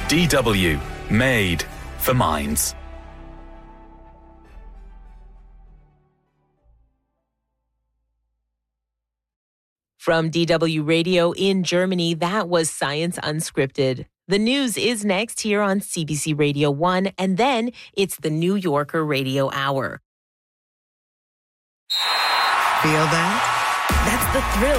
DW, made for minds. From DW Radio in Germany, that was Science Unscripted. The news is next here on CBC Radio 1, and then it's the New Yorker Radio Hour. Feel that? That's the thrill